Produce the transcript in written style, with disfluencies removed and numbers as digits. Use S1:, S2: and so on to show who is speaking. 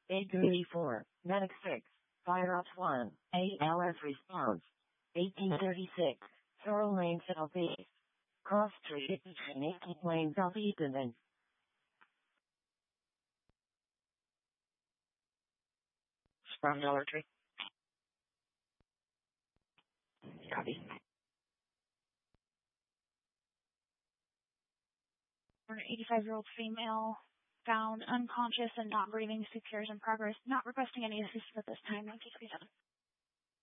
S1: 884, Medic 6, Fire Ops 1, ALS response. 1836, Thorough Lane Southeast. Cross Street between 18 Lane Southeast and then Sprung Dollar Tree. Copy.
S2: An 85-year-old female found unconscious and not breathing. CPR is in progress. Not requesting any assistance at this time. 1927.